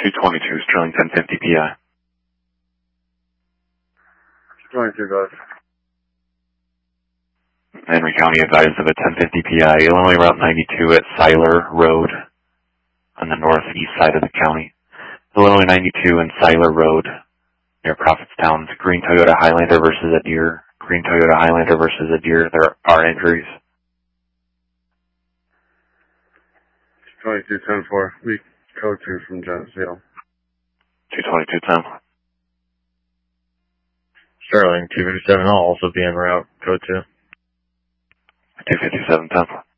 222, Sterling 1050 PI. 222, guys. Henry County advised of a 1050 PI, Illinois Route 92 at Seiler Road on the northeast side of the county. Illinois 92 and Seiler Road near Prophetstown. Green Toyota Highlander versus a deer. Green Toyota Highlander versus a deer. There are injuries. 22-10-4. We code 2 from Geneseo. 222-10. Sterling 257 will also be en route. Code 2. 257-10.